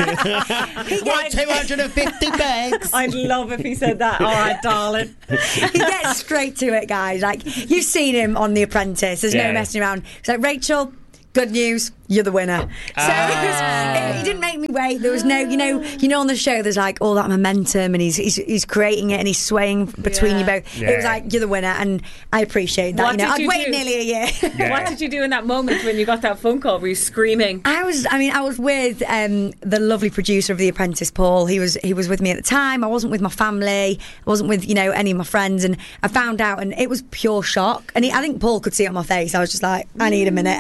What, 250 bags? I'd love if he said that. All right, darling. He gets straight to it, guys. Like, you've seen him on The Apprentice. There's no messing around. He's like, Rachel, good news, you're the winner. So he didn't make me wait. There was no, you know, on the show there's like all that momentum, and he's creating it, and he's swaying between you both. It was like, you're the winner, and I appreciate that. I'd waited nearly a year. What did you do in that moment when you got that phone call? Were you screaming? I was with the lovely producer of The Apprentice, Paul. He was with me at the time. I wasn't with my family. I wasn't with any of my friends, and I found out, and it was pure shock. And I think Paul could see it on my face. I was just like, I need a minute.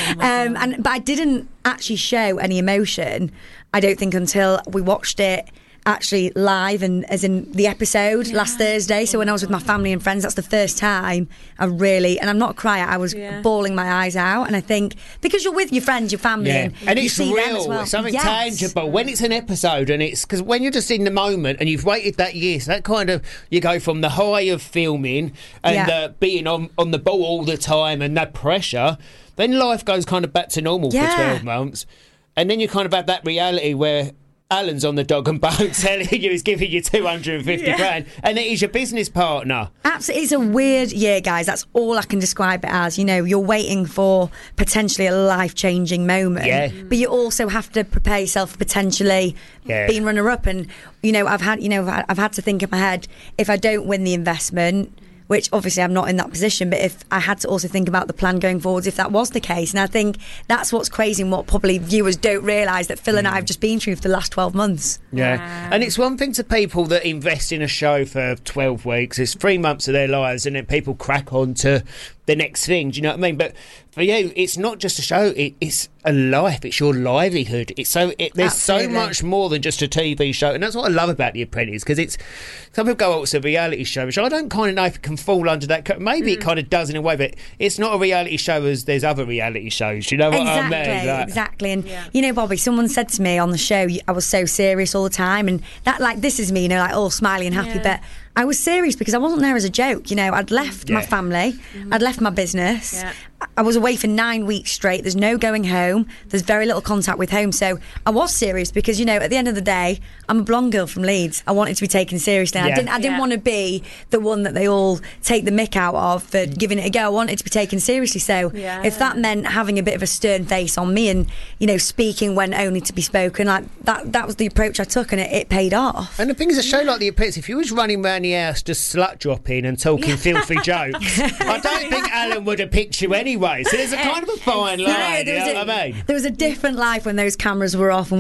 But I didn't actually show any emotion, I don't think, until we watched it actually live, and as in the episode last Thursday. So when I was with my family and friends, that's the first time I really, and I'm not a crier, I was bawling my eyes out. And I think because you're with your friends, your family, and it's see real, them as well. it's something tangible. When it's an episode, and it's because when you're just in the moment and you've waited that year, so that kind of, you go from the high of filming and being on the ball all the time and that pressure, then life goes kind of back to normal for 12 months. And then you kind of have that reality where Alan's on the dog and bone telling you he's giving you 250 grand, and it is your business partner. Absolutely. It's a weird year, guys. That's all I can describe it as. You're waiting for potentially a life-changing moment, but you also have to prepare yourself for potentially being runner-up. And I've had to think in my head, if I don't win the investment, which obviously I'm not in that position, but if I had to also think about the plan going forwards if that was the case. And I think that's what's crazy, and what probably viewers don't realise, that Phil and I have just been through for the last 12 months. And it's one thing to people that invest in a show for 12 weeks, it's 3 months of their lives, and then people crack on to the next thing, do you know what I mean? But for you, it's not just a show, it's a life, it's your livelihood. There's so much more than just a TV show, and that's what I love about The Apprentice, because some people go, oh, it's a reality show, which I don't kind of know if it can fall under that. Maybe it kind of does in a way, but it's not a reality show as there's other reality shows, do you know what I mean? Exactly. And Bobby, someone said to me on the show, I was so serious all the time, and that, like, this is me, all smiley and happy, but I was serious because I wasn't there as a joke. I'd left my family, I'd left my business. I was away for 9 weeks straight. There's no going home. There's very little contact with home. So I was serious because, at the end of the day, I'm a blonde girl from Leeds. I wanted to be taken seriously. I didn't want to be the one that they all take the mick out of for giving it a go. I wanted to be taken seriously. So if that meant having a bit of a stern face on me and, speaking when only to be spoken, like that was the approach I took, and it paid off. And the thing is, a show like The Apprentice, if you was running around the house just slut dropping and talking filthy jokes, I don't think Alan would have picked you anyway. So there's a kind of a fine line, you know what I mean? There was a different life when those cameras were off, and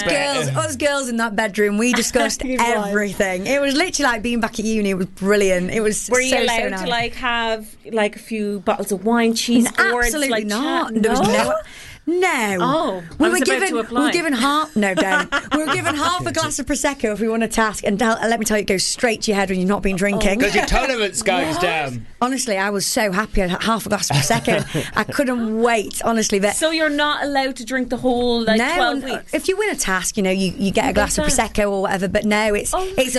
us girls in that bedroom, we discussed everything. It was literally like being back at uni. It was brilliant. It was. Were you allowed to have a few bottles of wine, cheese boards? Absolutely not. There was no. No. Oh, we were given half. No, don't. We were given half a glass of prosecco if we won a task, and let me tell you, it goes straight to your head when you've not been drinking. Because your tolerance goes down. Honestly, I was so happy I had half a glass of prosecco. I couldn't wait. Honestly, but so you're not allowed to drink the whole 12 weeks. If you win a task, you get a glass of prosecco or whatever. But no, it's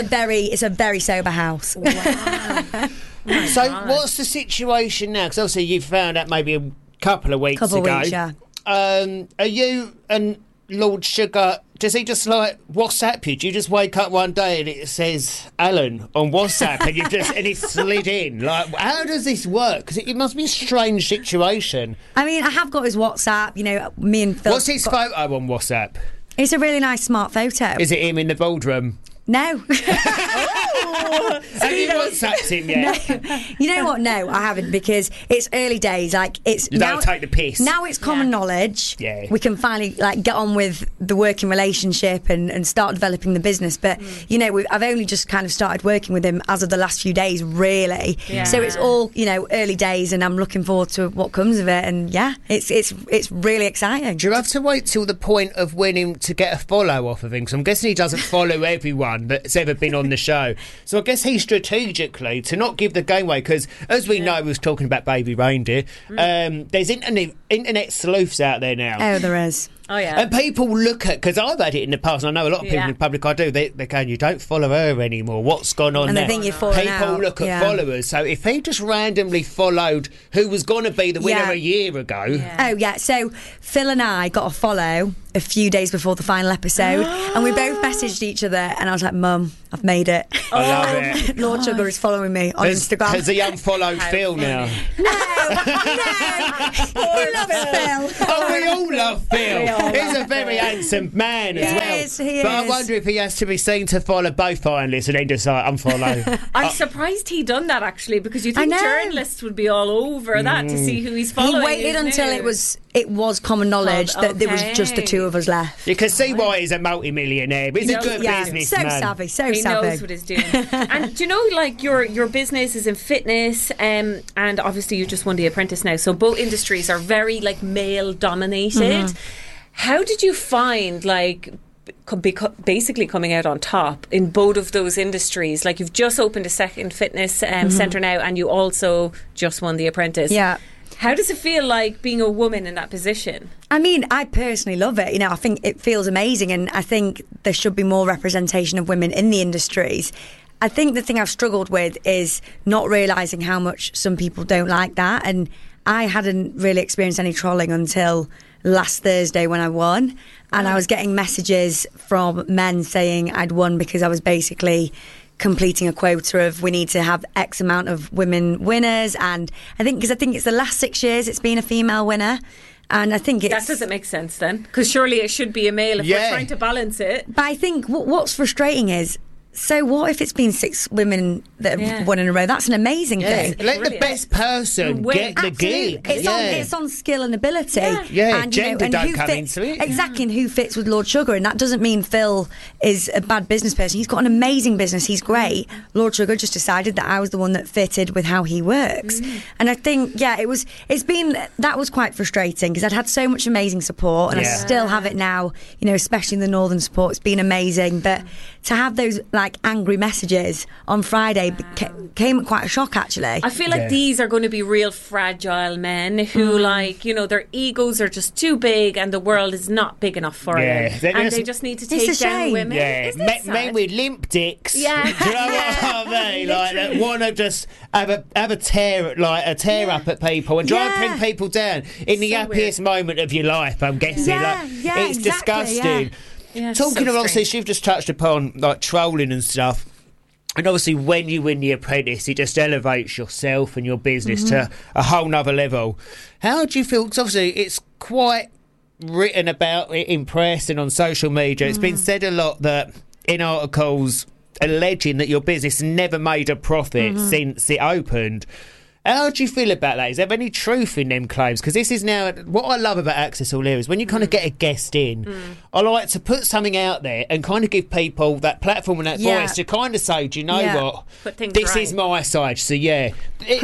a very sober house. Wow. So what's the situation now? Because obviously you found out maybe a couple of weeks ago. Yeah. Are you and Lord Sugar, does he just WhatsApp you? Do you just wake up one day and it says Alan on WhatsApp and he slid in? How does this work? Because it must be a strange situation. I mean, I have got his WhatsApp, me and Phil. What's his photo on WhatsApp? It's a really nice smart photo. Is it him in the boardroom? No. Have you WhatsApped him yet? No. You know what? No, I haven't, because it's early days. Like, it's You now, don't take the piss. Now it's common knowledge. Yeah. We can finally get on with the working relationship and start developing the business. But I've only just kind of started working with him as of the last few days, really. Yeah. So it's all early days, and I'm looking forward to what comes of it. And yeah, it's really exciting. Do you have to wait till the point of winning to get a follow off of him? Because I'm guessing he doesn't follow everyone that's ever been on the show. So I guess he strategically, to not give the game away, because as we know, we was talking about Baby Reindeer, there's internet sleuths out there now. Oh, there is. Oh, yeah. And people look at, because I've had it in the past, and I know a lot of people in the public I do, they're going, you don't follow her anymore, what's gone on and there? they think you're falling People out. look at followers, so if he just randomly followed who was going to be the winner a year ago. Oh, yeah. So Phil and I got a follow a few days before the final episode, and we both messaged each other, and I was like, Mum, I've made it. I love it. Lord Sugar is following me on Instagram. Has he unfollowed Phil now? He loves Phil. Oh, we all love Phil. He's a very handsome man as well. Yes, he but is. I wonder if he has to be seen to follow both finalists and then just unfollow. I'm surprised he done that, actually, because you think I know. journalists would be all over that to see who he's following. He waited until it was common knowledge that there was just the two of us left. You can see why he's a multi-millionaire. He's a good businessman. So savvy, He knows what he's doing. And do you know, like, your business is in fitness, and obviously you just won The Apprentice now, so both industries are very, like, male dominated. How did you find, like, basically coming out on top in both of those industries? Like, you've just opened a second fitness centre now, and you also just won The Apprentice. Yeah. How does it feel like being a woman in that position? I mean, I personally love it. I think it feels amazing, and I think there should be more representation of women in the industries. I think the thing I've struggled with is not realising how much some people don't like that, and I hadn't really experienced any trolling until last Thursday when I won, and I was getting messages from men saying I'd won because I was basically completing a quota of we need to have X amount of women winners, and I think it's the last 6 years it's been a female winner, and I think that doesn't make sense then, because surely it should be a male if we're trying to balance it. But I think what's frustrating is, so what if it's been 6 women that have won in a row? That's an amazing thing. Let the best person get the gig. It's on skill and ability. And, gender and don't who come fits, into it. Exactly, and who fits with Lord Sugar. And that doesn't mean Phil is a bad business person. He's got an amazing business. He's great. Lord Sugar just decided that I was the one that fitted with how he works. And I think, that was quite frustrating, because I'd had so much amazing support, and I still have it now, especially in the northern support. It's been amazing. But to have those, like, angry messages on Friday came at quite a shock, actually. I feel like these are going to be real fragile men who, their egos are just too big and the world is not big enough for them. And they just need to take down women. Men with limp dicks. Yeah. Do you know what I mean? Like, that want to just have a tear up at people and try and bring people down in the happiest moment of your life, I'm guessing. It's disgusting. Yeah, Talking so about this, you've just touched upon, like, trolling and stuff. And obviously when you win The Apprentice, it just elevates yourself and your business to a whole nother level. How do you feel? Because obviously it's quite written about it in press and on social media. It's been said a lot that in articles alleging that your business never made a profit since it opened. How do you feel about that? Is there any truth in them claims? Because this is now what I love about Access All Areas. When you kind of get a guest in, I like to put something out there and kind of give people that platform and that voice to kind of say, do you know what? This is my side. So 100%.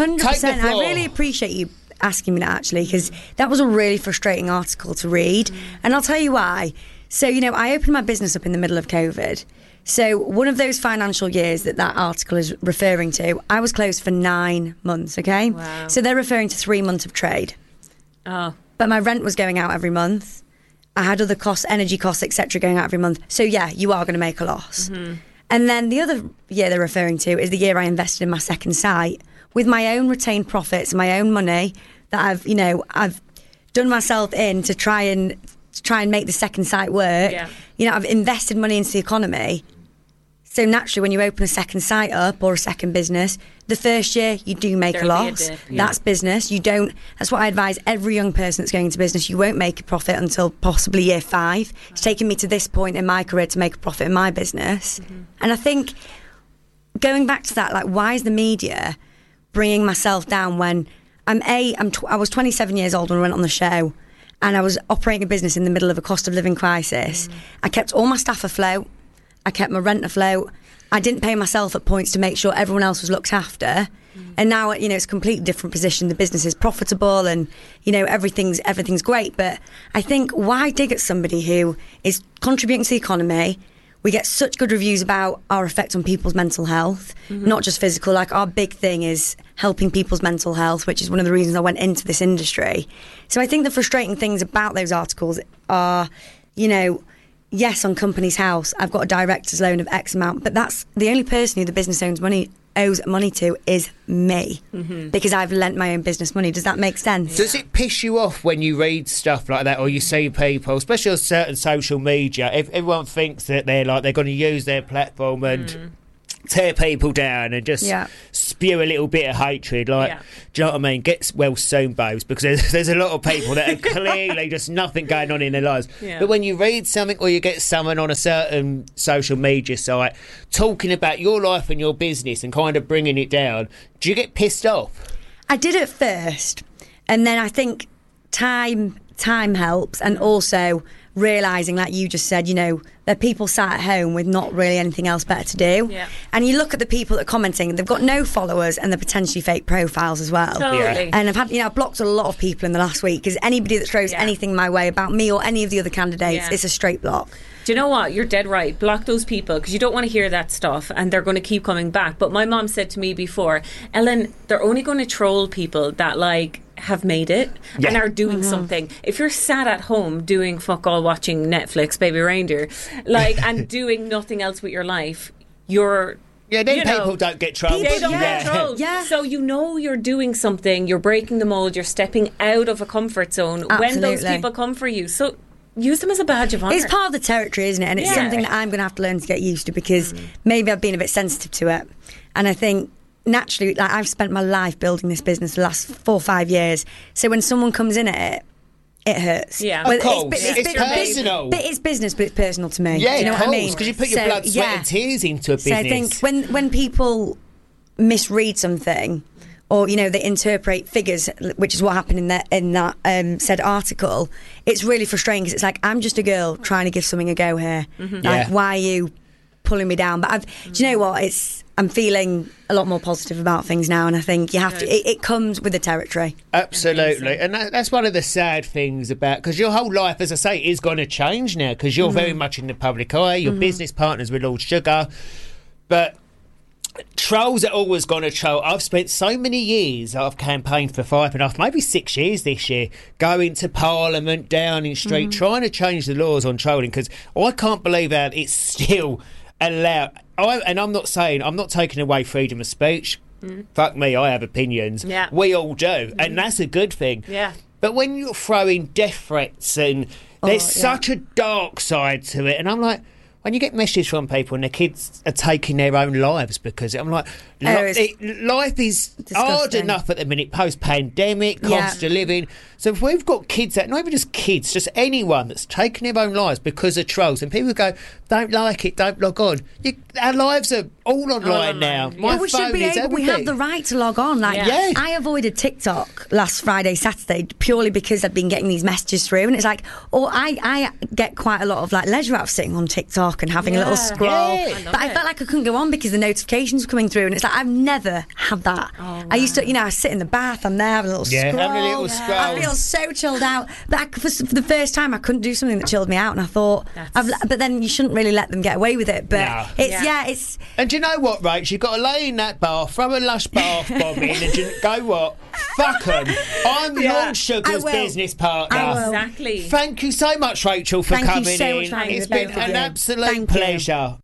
I really appreciate you asking me that, actually, because that was a really frustrating article to read, and I'll tell you why. So I opened my business up in the middle of COVID. So one of those financial years that article is referring to, I was closed for 9 months, okay? Wow. So they're referring to 3 months of trade. Oh. But my rent was going out every month. I had other costs, energy costs, etc., going out every month. So you are going to make a loss. And then the other year they're referring to is the year I invested in my second site with my own retained profits, my own money that I've done myself in to try and make the second site work. I've invested money into the economy. So naturally, when you open a second site up or a second business, the first year you do make a loss. That's business. You don't. That's what I advise every young person that's going into business. You won't make a profit until possibly year 5. It's taken me to this point in my career to make a profit in my business, and I think going back to that, like, why is the media bringing myself down when I was 27 years old when I went on the show, and I was operating a business in the middle of a cost of living crisis. I kept all my staff afloat. I kept my rent afloat. I didn't pay myself at points to make sure everyone else was looked after. And now, you know, it's a completely different position. The business is profitable and, you know, everything's great. But I think, why dig at somebody who is contributing to the economy? We get such good reviews about our effect on people's mental health, not just physical. Like, our big thing is helping people's mental health, which is one of the reasons I went into this industry. So I think the frustrating things about those articles are, you know, yes, on Companies House, I've got a director's loan of X amount, but that's the only person who the business owes money to is me, because I've lent my own business money. Does that make sense? Does it piss you off when you read stuff like that, or you see people, especially on certain social media, if everyone thinks that they're going to use their platform and tear people down and just spew a little bit of hatred, like, do you know what I mean? Get well soon, babes, because there's a lot of people that are clearly just nothing going on in their lives. But when you read something, or you get someone on a certain social media site talking about your life and your business and kind of bringing it down, do you get pissed off? I did at first, and then I think time helps, and also realising, like you just said, you know, there are people sat at home with not really anything else better to do. And you look at the people that are commenting, they've got no followers and they're potentially fake profiles as well. Totally. And I've blocked a lot of people in the last week, because anybody that throws anything my way about me or any of the other candidates, it's a straight block. Do you know what? You're dead right. Block those people, because you don't want to hear that stuff, and they're going to keep coming back. But my mom said to me before, Ellen, they're only going to troll people that, like, have made it and are doing something. If you're sat at home doing fuck all, watching Netflix, Baby Reindeer, like, and doing nothing else with your life, you're... Yeah, then people don't get trolled. They don't get trolled. So you know you're doing something, you're breaking the mould, you're stepping out of a comfort zone when those people come for you. So use them as a badge of honour. It's part of the territory, isn't it? And it's something that I'm going to have to learn to get used to, because maybe I've been a bit sensitive to it. And I think naturally, like, I've spent my life building this business the last 4 or 5 years. So when someone comes in at it, it hurts. Yeah, of course. It's personal. But it's business, but it's personal to me. Yeah, you know what I mean? Because you put your blood, sweat and tears into a business. So I think when people misread something, or, you know, they interpret figures, which is what happened in that said article, it's really frustrating, because it's like, I'm just a girl trying to give something a go here. Like, why are you pulling me down? But do you know what? I'm feeling a lot more positive about things now, and I think you have to. It comes with the territory. Absolutely, and that's one of the sad things about, because your whole life, as I say, is going to change now, because you're very much in the public eye. Your business partners with Lord Sugar, but trolls are always going to troll. I've spent so many years, I've campaigned for 5.5, maybe 6 years this year, going to Parliament, Downing Street, trying to change the laws on trolling, because I can't believe that it's still allowed. And I'm not taking away freedom of speech. Fuck me, I have opinions. We all do, and that's a good thing. But when you're throwing death threats, and there's such a dark side to it, and I'm like, when you get messages from people and their kids are taking their own lives because I'm like, life is hard enough at the minute, post-pandemic, cost of living. So if we've got kids, that not even just kids, just anyone that's taking their own lives because of trolls, and people go, don't like it, don't log on. Our lives are all online now. My phone we should be is able. We have the right to log on. Like, I avoided TikTok last Friday, Saturday, purely because I've been getting these messages through, and it's like, I get quite a lot of, like, leisure out of sitting on TikTok and having a little scroll. But I felt like I couldn't go on because the notifications were coming through, and it's like, I've never had that. I used to, I sit in the bath, I'm there having a little scroll. Having a little scroll. I feel so chilled out. But for the first time, I couldn't do something that chilled me out, and I thought, but then you shouldn't really let them get away with it. But it's. And do you know what, Rach? You've got to lay in that bath, throw a Lush bath bomb in, and go what? Fuck 'em. I'm Lord Sugar's business partner. Exactly. Thank you so much, Rachel, for coming in. It's been an absolute pleasure.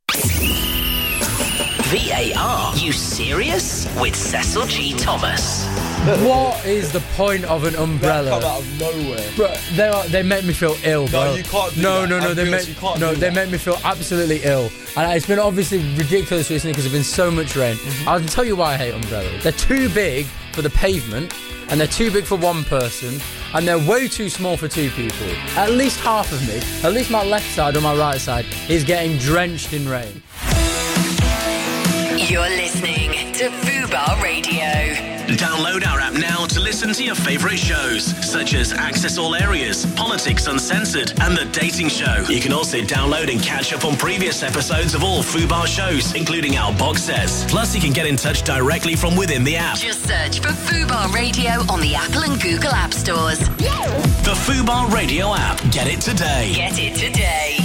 VAR, you serious? With Cecil G. Thomas. What is the point of an umbrella? They come out of nowhere. Bro, they make me feel ill, bro. No, you can't do no, that. No, they make me feel absolutely ill. And it's been obviously ridiculous recently because there's been so much rain. I'll tell you why I hate umbrellas. They're too big for the pavement, and they're too big for one person, and they're way too small for two people. At least half of me, at least my left side or my right side, is getting drenched in rain. You're listening to Fubar Radio. Download our app now to listen to your favourite shows, such as Access All Areas, Politics Uncensored, and The Dating Show. You can also download and catch up on previous episodes of all Fubar shows, including our box sets. Plus, you can get in touch directly from within the app. Just search for Fubar Radio on the Apple and Google App Stores. The Fubar Radio app. Get it today. Get it today.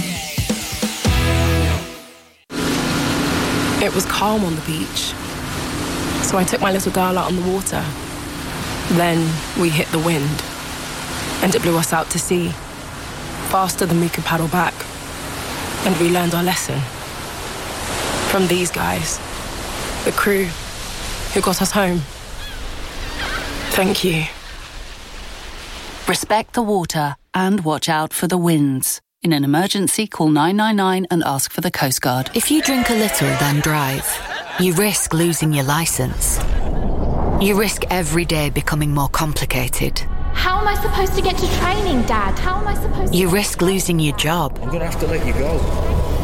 It was calm on the beach, so I took my little girl out on the water. Then we hit the wind, and it blew us out to sea, faster than we could paddle back. And we learned our lesson from these guys, the crew who got us home. Thank you. Respect the water and watch out for the winds. In an emergency, call 999 and ask for the Coast Guard. If you drink a little, then drive, you risk losing your licence. You risk every day becoming more complicated. How am I supposed to get to training, Dad? How am I supposed to... You risk losing your job. I'm going to have to let you go.